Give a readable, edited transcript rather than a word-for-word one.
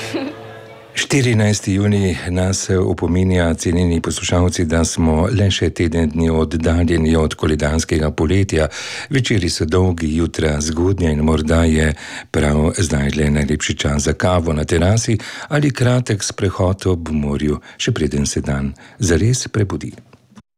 14. junij nas opominja, cenjeni poslušalci, da smo le še teden dni oddaljeni od koledarskega poletja. Večeri so dolgi, jutra zgodnja in morda je prav zdaj le najlepši čas za kavo na terasi ali kratek sprehod ob morju, še preden se dan zares prebudi.